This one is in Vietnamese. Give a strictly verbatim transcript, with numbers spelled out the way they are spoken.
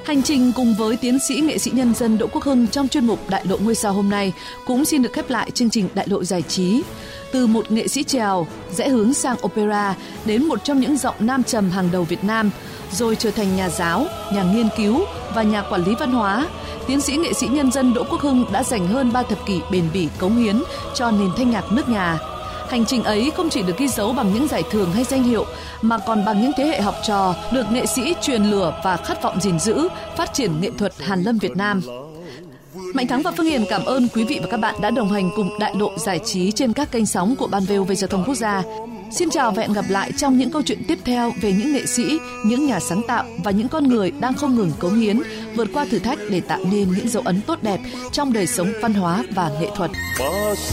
Hành trình cùng với tiến sĩ nghệ sĩ nhân dân Đỗ Quốc Hưng trong chuyên mục Đại lộ ngôi sao hôm nay cũng xin được khép lại chương trình Đại lộ giải trí. Từ một nghệ sĩ chèo rẽ hướng sang opera đến một trong những giọng nam trầm hàng đầu Việt Nam, rồi trở thành nhà giáo, nhà nghiên cứu và nhà quản lý văn hóa, tiến sĩ nghệ sĩ nhân dân Đỗ Quốc Hưng đã dành hơn ba thập kỷ bền bỉ cống hiến cho nền thanh nhạc nước nhà. Hành trình ấy không chỉ được ghi dấu bằng những giải thưởng hay danh hiệu, mà còn bằng những thế hệ học trò được nghệ sĩ truyền lửa và khát vọng gìn giữ, phát triển nghệ thuật hàn lâm Việt Nam. Mạnh Thắng và Phương Hiền cảm ơn quý vị và các bạn đã đồng hành cùng Đại lộ giải trí trên các kênh sóng của Ban vê o vê Giao thông Quốc gia. Xin chào và hẹn gặp lại trong những câu chuyện tiếp theo về những nghệ sĩ, những nhà sáng tạo và những con người đang không ngừng cống hiến, vượt qua thử thách để tạo nên những dấu ấn tốt đẹp trong đời sống văn hóa và nghệ thuật.